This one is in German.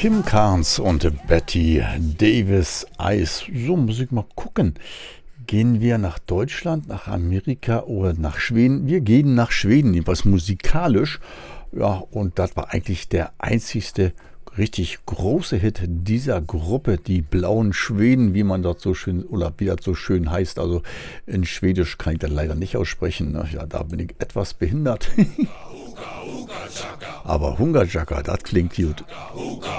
Kim Carnes und Betty Davis Eyes. So, muss ich mal gucken. Gehen wir nach Deutschland, nach Amerika oder nach Schweden? Wir gehen nach Schweden, jedenfalls musikalisch. Ja, und das war eigentlich der einzigste richtig große Hit dieser Gruppe, die Blauen Schweden, wie man dort so schön oder wie das so schön heißt. Also in Schwedisch kann ich das leider nicht aussprechen. Ne? Ja, da bin ich etwas behindert. Aber Hunga Jaka, das klingt gut.